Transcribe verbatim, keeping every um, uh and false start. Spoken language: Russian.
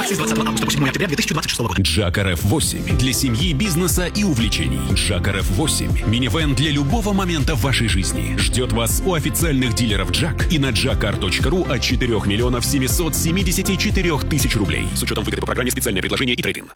Акции с двадцатого августа по седьмое октября две тысячи двадцать шестого года. Джак эр эф восемь. Для семьи, бизнеса и увлечений. Джак эр эф восемь. Минивэн для любого момента в вашей жизни. Ждет вас у официальных дилеров Джак и на джакар точка ру от четырёх миллионов семисот семидесяти четырёх тысяч рублей. С учетом выгоды по программе «Специальное предложение» и трейдинг.